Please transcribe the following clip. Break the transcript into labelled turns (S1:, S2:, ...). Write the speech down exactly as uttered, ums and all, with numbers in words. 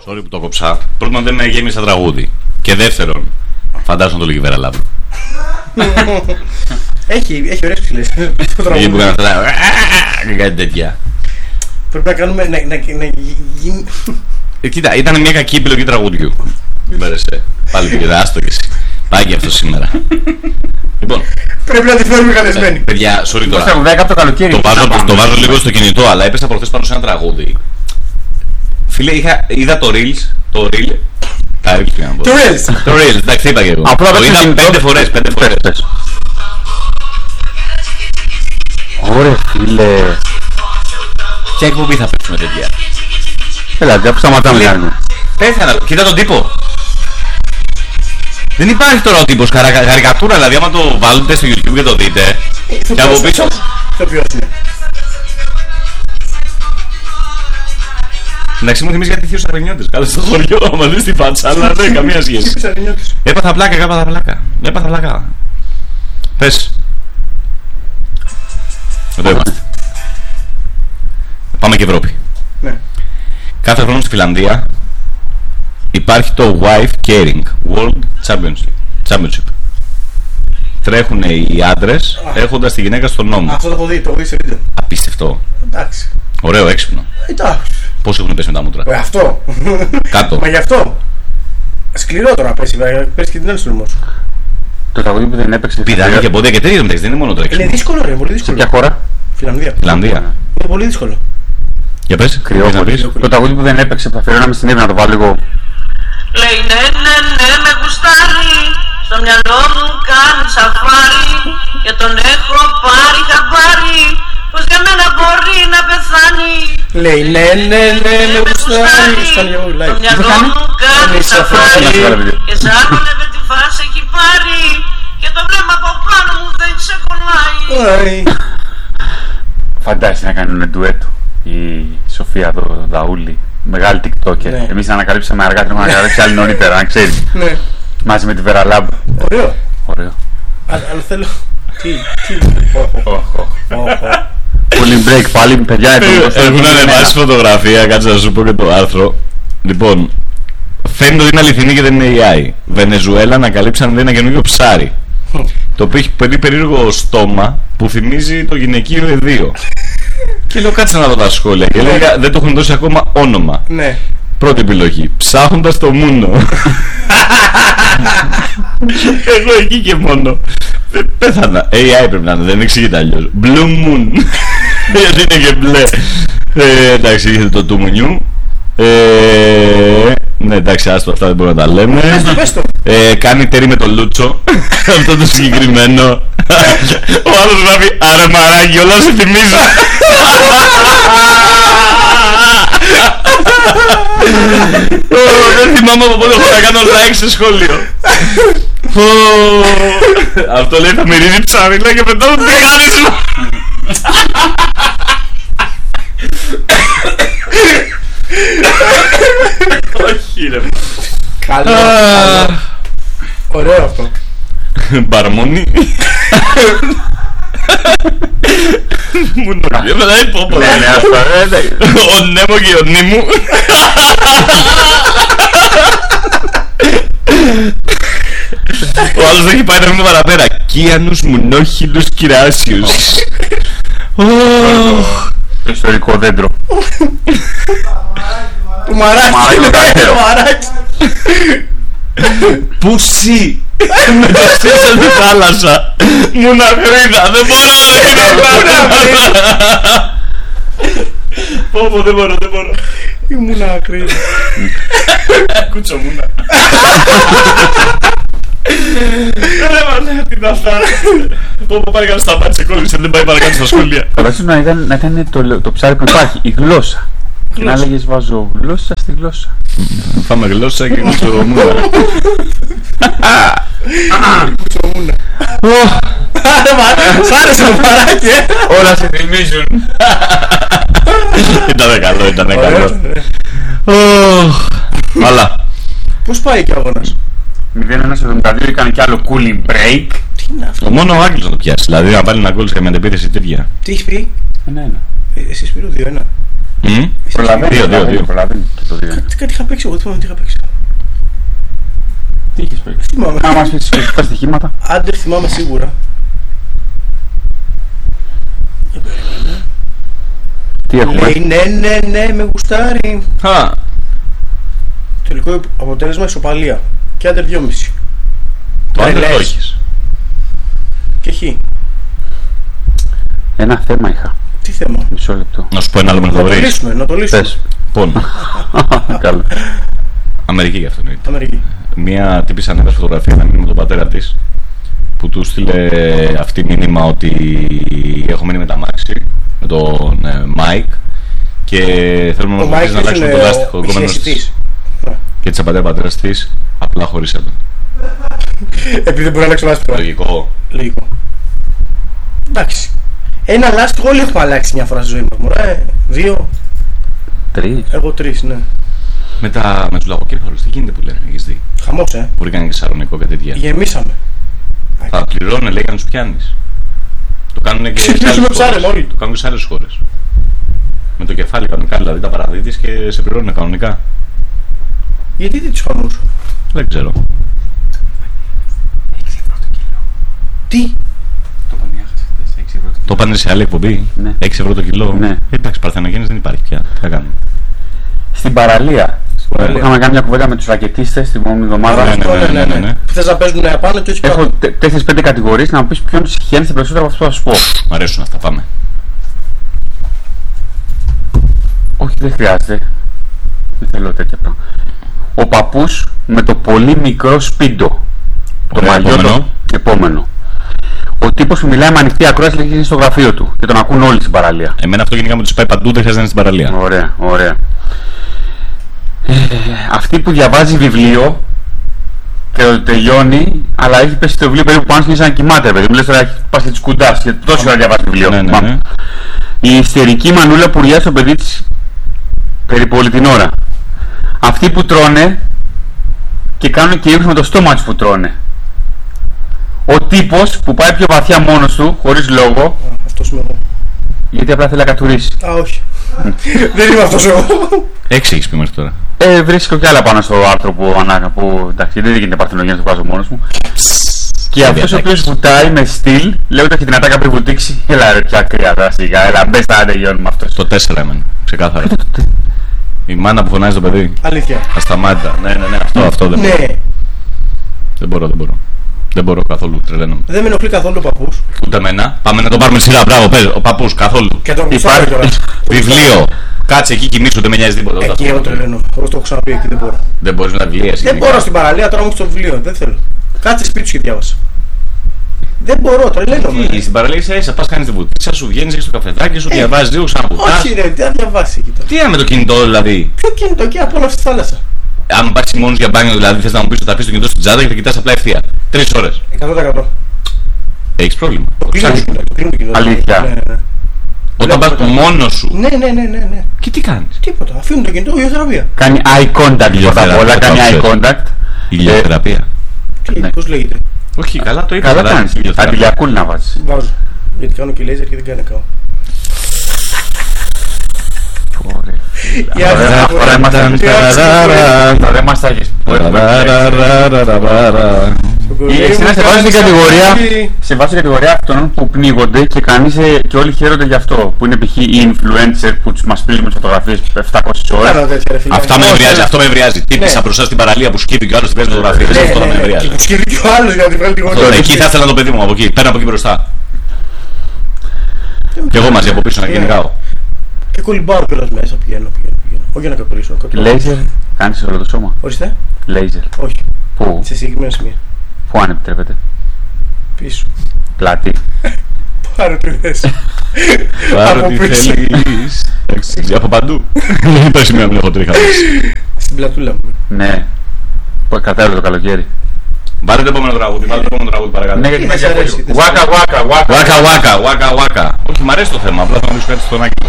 S1: sorry που το κόψα. Πρώτον, δεν με γέμισε τραγούδι. Και δεύτερον, φαντάζομαι το λίγη Βέρα Λαμπρού.
S2: Έχει, έχει ωραίες ψηλές.
S1: Εκεί που έκανα αυτά. Κάτι τέτοια.
S2: Πρέπει να κάνουμε. Να, να, να γίνει.
S1: Ε, κοίτα, ήταν μια κακή επιλογή τραγουδιού. Μην πέρασε. Πάλι πήγε, άστο και εσύ. Πάει και αυτό σήμερα. Λοιπόν.
S2: Πρέπει να τη φέρουμε καλεσμένη.
S1: Ε, παιδιά, sorry τώρα.
S3: Στο δέκα το καλοκαίρι.
S1: Το βάζω, το βάζω λίγο στο κινητό, αλλά έπεσα προχθές πάνω σε ένα τραγούδι. Φίλε, είχα, είδα το Reels. Το Reel. Τα Reels πήγα να πω.
S2: Το Reels.
S1: Το Reels, εντάξει, είπα και εγώ.
S3: Απλά
S1: το είδα πέντε φορές, πέντε φορές.
S3: Ωραία, φίλε.
S1: Ποια εκπομπή θα παίξουμε τέτοια?
S3: Έλα, δεν σταματάμε να κάνουμε.
S1: Πέθανα, κοίτα τον τύπο. Δεν υπάρχει τώρα ο τύπος, καρα, καρικατούρα, δηλαδή άμα το βάλετε στο YouTube και το δείτε. Και από πίσω.
S2: Το ποιος είναι?
S1: Εντάξει, μου θυμίζει γιατί θείος Αρενιώτης. Κάτσε στο χωριό, άμα δεις τη φάτσα, αλλά δεν έχει καμία σχέση. Έπαθα πλάκα, έπαθα πλάκα. Έπαθα πλάκα. Πες. Εδώ είμαστε. Πάμε και Ευρώπη.
S2: Ναι.
S1: Κάθε χρόνο στη Φιλανδία υπάρχει το Wife Caring World Championship. Championship. Τρέχουν οι άντρες έχοντας τη γυναίκα στον νόμο.
S2: Αυτό το έχω δει, το έχω δει σε βίντεο.
S1: Απίστευτο.
S2: Εντάξει.
S1: Ωραίο, έξυπνο.
S2: Εντάξει.
S1: Πώς έχουν πέσει με τα μούτρα.
S2: Ε, αυτό.
S1: Κάτω.
S2: Μα γι' αυτό. Σκληρό τώρα πέσει, πέσει και την άλλη στο λαιμό σου.
S3: Το τραγούδι που δεν έπαιξε.
S1: Πηδάνε και πόδια και τέτοια μεταξύ, δεν είναι μόνο το έξυπνο.
S2: Είναι δύσκολο, ρε, πολύ
S3: Σε
S2: δύσκολο.
S3: ποια χώρα?
S2: Φιλανδία.
S1: Φιλανδία.
S2: Είναι πολύ δύσκολο.
S1: Για πες.
S3: Κρυόπολη. Το τραγούδι που δεν έπαιξε, που θα αφιερώναμε στην Εύη να το βάλω λίγο.
S4: Λέει ναι, ναι, ναι, με γουστάρει. Στο μυαλό μου κάνει σαφάρι. Και τον έχω πάρει χαμπάρι. Πως για μένα μπορεί να πεθάνει.
S2: Λέει ναι, ναι, ναι, με γουστάρει. Στον
S4: Το μυαλό μου κάνει σαφάρι. Και σαν με τη φάση έχει πάρει. Και το βλέμμα από πάνω μου δεν ξεκολλάει.
S3: Φαντάζεσαι να κάνουν ντουέτο η Σοφία το Δαούλη, μεγάλη TikToker.
S2: Ναι.
S3: Εμείς ανακαλύψαμε αργά, την έχουμε ανακαλύψει άλλη νωρίτερα, αν ξέρεις.
S2: Ναι.
S3: Μαζί με τη Βέρα Λαμπ.
S2: Ωραίο.
S3: Ωραίο.
S2: Αλλά θέλω. Τι, τι.
S3: Cooling break πάλι, παιδιά.
S1: Έχουν ανεβάσει φωτογραφία, κάτσε να σου πω και το άρθρο. Λοιπόν, φαίνεται ότι είναι αληθινή και δεν είναι έι άι. Βενεζουέλα ανακαλύψαν ένα καινούργιο ψάρι. Το οποίο έχει πολύ περίεργο στόμα που θυμίζει το γυναικείο εδίο. Και λέω κάτσε να δω τα σχόλια. Και λέει δεν το έχουν δώσει ακόμα όνομα.
S2: Ναι.
S1: Πρώτη επιλογή. Ψάχνοντας το μούνο. Εγώ εκεί και μόνο. Πέθανα. έι άι πρέπει να είναι, δεν εξηγείται αλλιώς. Blue Moon. Γιατί είναι και μπλε. Ε, εντάξει, είχε το του μουνιού. Ε, ναι, εντάξει, άστο, αυτά δεν μπορούμε να τα λέμε.
S2: Πες το, πες το.
S1: Ε, κάνει τέρι με το Λούτσο. Αυτό το συγκεκριμένο. Ο άλλος γράφει άρε μαράκι, όλα σε θυμίζω. Δεν θυμάμαι από πότε έχω να κάνω like σε σχόλιο. Αυτό λέει θα μυρίζει ψάριλα και πετάω το τηγάνισμα. Όχι ρε.
S2: Καλό. Ωραίο αυτό.
S1: Μπαρμόνι. Μου νορίζει, δεν πω πολλά. Ο Νέμο και ο Νίμου. Ο άλλος δεν έχει πάει να μην παραπέρα. Κίανους μουνόχυλους κυράσιους.
S3: Το ιστορικό δέντρο.
S2: Το μαράκι.
S3: το καλύτερο.
S1: Πούσι. Με το στήσαν στη θάλασσα. Μουναχρίδα, δεν μπορώ να είναι. Πω πω δεν μπορώ, δεν μπορώ.
S2: Ήμουν ακρίδα.
S1: Κουτσομούνα. Ρε μαλάκα τι να αυτά. Πω πω πάρει κάτω στα μάτια, κόλλησε, δεν πάει παρακάτω στα σχόλια.
S3: Φαντάσου να ήταν, να ήταν το, το ψάρι που υπάρχει, η γλώσσα. Και να λέγες βάζω γλώσσα στη γλώσσα.
S1: Φάμε γλώσσα και κουτσομούνα.
S2: Κουτσομούνα. Σ' άρεσε το παράκι, ε.
S3: Όλα σε θυμίζουν.
S1: Ήτανε καλό, ήτανε καλό. Αλλά
S2: Πώς πάει και ο αγώνας?
S3: μηδέν ένα εβδομήντα δύο έκανε κι άλλο cooling break.
S2: Τι είναι αυτό?
S1: το μόνο ο Άγγλος να το πιάσει. Δηλαδή να βάλει ένα γκολ σε καμία αντεπίθεση τέτοια.
S2: Τι έχει πει?
S3: Ένα ένα.
S2: Εσύ Σπύρο δύο ένα.
S1: Μμ.
S3: Προλαβαίνει,
S1: Δύο, δύο,
S3: προλαβαίνει,
S1: δύο.
S3: προλαβαίνει και το δύο.
S2: Τι κάτι είχα παίξει, εγώ δεν θυμάμαι τι είχα παίξει.
S3: Τι είχες παίξει?
S2: Θυμάμαι.
S3: Να μας πεις τα στοιχήματα.
S2: Άντερ θυμάμαι σίγουρα.
S3: Τι έχουμε?
S2: Λέει ναι, ναι, ναι, με γουστάρει.
S1: Α,
S2: Τελικό αποτέλεσμα ισοπαλία. Και άντερ δυόμισι.
S1: το άντερ το
S2: Τρελές.
S1: έχεις.
S2: Και χ.
S3: Ένα θέμα είχα.
S2: Τι θέμα.
S3: Μισό λεπτό.
S1: Να σου πω ένα άλλο με
S2: Να
S1: το
S2: το
S1: βρεις.
S2: λύσουμε, να το λύσουμε.
S3: Πες.
S1: Λοιπόν,
S3: Καλό.
S1: Αμερική γι' αυτό εννοείται.
S2: Αμερική.
S1: Μία τύπησα ανέβασε φωτογραφία να μείνει με τον πατέρα της που του στείλε αυτή μήνυμα ότι έχω μείνει με τα μάξι με τον ε, Mike και θέλουμε να
S2: Ο
S1: μας βοηθήσει να
S2: Μάικ
S1: αλλάξουμε
S2: είναι
S1: το λάστιχο.
S2: ο
S1: Ο κόμενος
S2: χειριστής.
S1: της. Και της απαντάει ο πατέρας της, απλά χωρίσαμε.
S2: Επειδή δεν μπορεί να αλλάξει το λάστιχο.
S1: Λογικό.
S2: Λογικό. Εντάξει. Ένα λάστιχο όλοι έχουμε αλλάξει μια φορά στη ζωή μας. Μωρά, ε, δύο,
S3: Τρεις.
S2: εγώ τρεις, ναι.
S1: Με, τα, με τους λαγοκέφαλους, τι γίνεται που λένε, έχεις δει.
S2: Χαμός, ε.
S1: Μπορεί κανένα και σαρονικό και τέτοια.
S2: Γεμίσαμε.
S1: Θα πληρώνουν, λέει, για να τους πιάνεις. Το κάνουν και σε
S2: Ψηφίζουμε
S1: άλλες
S2: ψάρεμα
S1: χώρες.
S2: όλοι.
S1: Το κάνουν και σε άλλες χώρες. Με το κεφάλι κανονικά, δηλαδή τα παραδίτης και σε πληρώνουν κανονικά.
S2: Γιατί δεν τους χαμούς.
S1: Δεν ξέρω.
S2: Τι.
S1: Το πάνε σε άλλη εκπομπή.
S3: Ναι.
S1: έξι ευρώ το κιλό.
S3: Ναι.
S1: Ε, εντάξει, παρθενογένειες δεν υπάρχει πια. Τι θα κάνουμε.
S3: Στην παραλία.
S2: παραλία.
S3: Είχαμε κάνει μια κουβέντα με τους ρακετίστες την επόμενη εβδομάδα.
S1: ναι, ναι, ναι, ναι, ναι.
S2: Που θες να παίζουν απάνω και όχι
S3: Έχω
S2: κάτω.
S3: τέσσερις πέντε κατηγορίες να μου πεις ποιον συχαίνεσαι περισσότερο από αυτό που θα σου πω.
S1: Μ' αρέσουν αυτά, πάμε.
S3: Όχι, δεν χρειάζεται. Δεν θέλω τέτοια πράγματα. Ο παππούς με το πολύ μικρό σπίντο. Το
S1: Ωραία,
S3: μαγιό
S1: επόμενο.
S3: το επόμενο. Ο τύπος που μιλάει με ανοιχτή ακρόαση λέει είναι στο γραφείο του και τον ακούν όλοι στην παραλία.
S1: Εμένα αυτό γενικά μου τους πάει παντού, δεν χρειάζεται να είναι στην παραλία.
S3: Ωραία, ωραία. Ε, αυτή που διαβάζει βιβλίο και το τελειώνει, αλλά έχει πέσει το βιβλίο περίπου πάνω και σαν να κοιμάται, παιδί μου. Λες τώρα πας και της κουντάς, γιατί τόση ώρα διαβάζει βιβλίο.
S1: Ναι, ναι,
S3: Μα-
S1: ναι.
S3: Η ιστερική μανούλα που ουρλιάζει στο παιδί της περίπου όλη την ώρα. Αυτοί που τρώνε και κάνουν και ύψος με το στόμα τους που τρώνε. Ο τύπος που πάει πιο βαθιά μόνος του, χωρίς λόγο,
S2: Α, αυτός είμαι εγώ.
S3: γιατί απλά θέλει να κατουρίσει.
S2: Α, όχι. Δεν είμαι αυτός εγώ.
S1: Έξι έχεις πει μέχρι τώρα.
S3: Ε, βρίσκω κι άλλα πάνω στο άρθρο που ανάκα που εντάξει δεν γίνεται παρθενογένεια να το βγάζω μόνος μου. Και αυτός ο οποίος βουτάει με στυλ, λέγοντας και δυνατά κάποιοι βουτήξει, έλα ρε πια κρύα τώρα σιγά, έλα μπες τα τελειώνουμε αυτός.
S1: Το τέσσερα εμένα. Ξεκάθαρα. Η μάνα που φωνάζει το παιδί.
S2: Αλήθεια.
S1: Ασταμάτητα. Ναι, ναι, ναι. Αυτό, αυτό δεν μπορώ.
S2: Ναι.
S1: Δεν μπορώ, δεν μπορώ. Δεν μπορώ καθόλου, τρελαίνομαι.
S2: Δεν με ενοχλεί καθόλου ο παππούς.
S1: Ούτε εμένα. Πάμε να το πάρουμε σειρά. Μπράβο, πες. Ο παππούς, καθόλου.
S2: Και τον γουστάρω
S3: Υπάρχει-
S2: κιόλας.
S1: Βιβλίο. Κάτσε εκεί κοιμήσου, δεν με νοιάζει τίποτα.
S2: Εκεί εγώ τρελαίνω. Εγώ το έχω ξαναπεί, εκεί δεν μπορώ.
S1: Δεν μπορείς να βιβλίες.
S2: Δεν μπορώ στην παραλία τώρα μου στο βιβλίο. Δεν θέλω. Κάτσε σπίτι σου και διάβασα. Δεν μπορώ, τρελαίνομαι.
S1: Τι, στην παραλία είσαι ίσα, πας κάνεις τη βουτίτσα σου, βγαίνεις έχεις το καφεδάκι σου,
S2: Ε,
S1: διαβάζεις λίγο σαν βουτάς.
S2: Όχι ρε, τι να διαβάσει εκεί τώρα.
S1: Τι είναι με το κινητό δηλαδή.
S2: Ποιο κινητό εκεί απ' όλα στη θάλασσα.
S1: Αν πας μόνος για μπάνιο δηλαδή, θες να μου πεις ότι θα πεις το κινητό στην τσάντα και θα κοιτάς απλά ευθεία. Τρεις ώρες.
S2: εκατό τοις εκατό.
S1: Έχεις πρόβλημα.
S2: Το κλείνω το κινητό, το κλείνω το κινητό.
S3: Αλήθεια.
S2: Ναι, ναι, ναι.
S1: Όταν πας
S2: μετά.
S1: μόνος σου.
S2: Ναι, ναι, ναι, ναι, ναι.
S1: Και τι κάνεις.
S2: Τίποτα. Αφήνω το κινητό, ηλιοθεραπεία.
S3: Κάνει eye contact πρώτα απ' όλα, κάνει eye contact.
S1: Ηλιοθεραπεία.
S2: Τι,
S3: Ναι.
S2: πώς λέγεται.
S1: Όχι, καλά το είπα.
S3: Καλά
S1: καλά,
S3: κάνεις,
S1: ηλιοθεραπεία.
S3: αντιλιακούλ να βάζεις.
S2: Βάζω. Γιατί κάνω και λέιζερ και δεν κάνει καό. Η άλλη
S3: Ωραία,
S2: φορά-
S3: ωραία, μας
S2: η άλλη φορά-
S3: Ωραία μας τα έχεις.
S2: στο κορμί
S3: Εσύ
S2: μου
S3: να σε βάζω στην
S2: κάνεις
S3: κατηγορία,
S2: αγάπη.
S3: σε βάζω στην κατηγορία αυτών που πνίγονται και κανείς ε, και όλοι χαίρονται γι' αυτό. Που είναι π.χ. οι influencer που τους μας στείλουν τις φωτογραφίες επτακόσιες
S2: Κάνω
S3: ώρες.
S2: τέτοια, ρε φίλε.
S1: Αυτά με
S2: Όχι,
S1: εμβριάζει,
S2: ρε.
S1: αυτό με εμβριάζει. Τύπησα
S2: Ναι.
S1: μπροστά στην παραλία που σκύβει και ο άλλος την παίζει φωτογραφίες.
S2: Ναι,
S1: Αυτό
S2: ναι,
S1: με
S2: ναι.
S1: εμβριάζει.
S2: Και που σκύβει και ο άλλος για να την βγάλει τη
S1: Αυτό,
S2: γωνία.
S1: εκεί θα ήθελα το παιδί μου από εκεί. Παίρνω από εκεί μπροστά. Και εγώ μαζί από πίσω να κυνηγάω.
S2: Και κολυμπάω κιόλας μέσα, πηγαίνω, πηγαίνω, πηγαίνω. Όχι για να κατουρίσω. κατουρίσω.
S3: Λέιζερ, κάνεις όλο το σώμα.
S2: Ορίστε.
S3: Λέιζερ.
S2: Όχι.
S3: Πού,
S2: Σε συγκεκριμένα σημεία.
S3: πού αν επιτρέπετε.
S2: Πίσω.
S3: Πλάτη.
S2: Πάρε τι θες.
S1: Πάρω
S2: Από
S1: τι
S2: πίσω.
S1: θέλεις. Εντάξει, από παντού. Δεν το σημείο να μην έχω τρίχα.
S2: Στην πλατούλα μου.
S3: Ναι. Που κρατάει όλο το καλοκαίρι.
S1: Βάλε το επόμενο τραγούδι, βάλε το επόμενο τραγούδι παρακαλώ.
S3: Ναι, γιατί
S2: δεν
S3: με
S2: σ' αρέσει,
S3: διαφορετικό.
S2: δεν σ'
S3: Waka waka waka.
S1: Βάκα, βάκα, βάκα, βάκα. Όχι, μ' αρέσει το θέμα, απλά θα να μιλήσω κάτι στο νάκι.